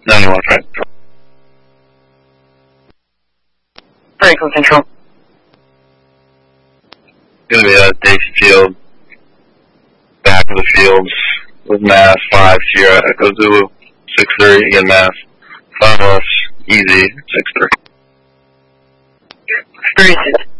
91 Frank. Franklin Central. Gonna be at Dixie Field, back of the fields with Mass 5 Sierra Echo Zulu 6-3 again Mass 5 us easy 6-3. 36.